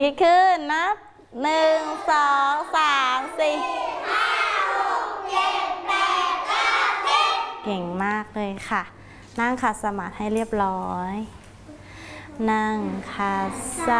อีกขึ้นนับ1 2 3 4 เก่งมากเลยค่ะนั่งขัดสมาธิให้เรียบร้อยนั่งขัดส